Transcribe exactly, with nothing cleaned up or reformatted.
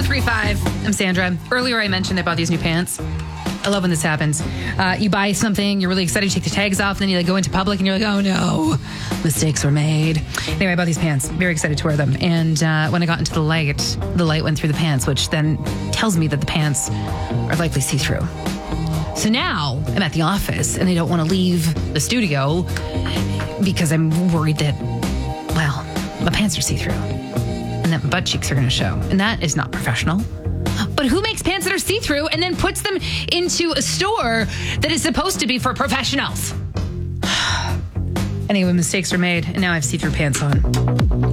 oh three five. I'm Sandra. Earlier I mentioned about these new pants. I love when this happens. Uh, you buy something, you're really excited to take the tags off, and then you like, go into public and you're like, oh no, mistakes were made. Anyway, I bought these pants. Very excited to wear them. And uh, when I got into the light, the light went through the pants, which then tells me that the pants are likely see-through. So now I'm at the office and I don't want to leave the studio because I'm worried that, well, my pants are see-through and that my butt cheeks are going to show. And that is not professional. But who makes pants that are see-through and then puts them into a store that is supposed to be for professionals? Anyway, mistakes were made, and now I have see-through pants on.